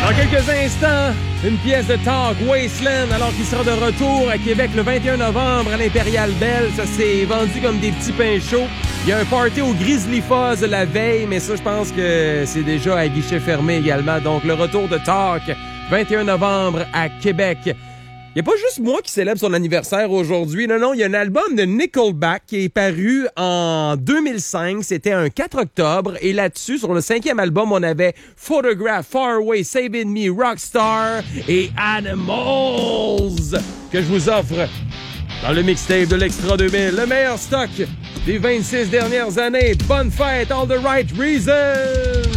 Dans quelques instants, une pièce de Talk, Wasteland, alors qu'il sera de retour à Québec le 21 novembre à l'Impérial Belle. Ça s'est vendu comme des petits pains chauds. Il y a un party au Grizzly Fuzz la veille, mais ça, je pense que c'est déjà à guichet fermé également. Donc, le retour de Talk, 21 novembre à Québec. Il n'y a pas juste moi qui célèbre son anniversaire aujourd'hui. Non, il y a un album de Nickelback qui est paru en 2005. C'était un 4 octobre. Et là-dessus, sur le 5e album, on avait Photograph, Far Away, Saving Me, Rockstar et Animals que je vous offre dans le mixtape de l'Extra 2000. Le meilleur stock des 26 dernières années. Bonne fête, all the right reasons!